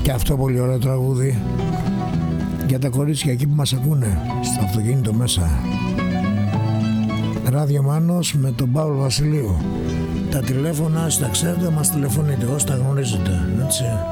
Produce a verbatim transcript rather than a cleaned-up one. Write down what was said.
Και αυτό πολύ ωραίο τραγούδι για τα κορίτσια εκεί που μας ακούνε στο αυτοκίνητο μέσα. Ράδιο Μάνος με τον Παύλο Βασιλείου. Τα τηλέφωνα, στα ξέρετε, μας τηλεφωνείτε, όσοι τα γνωρίζετε, έτσι.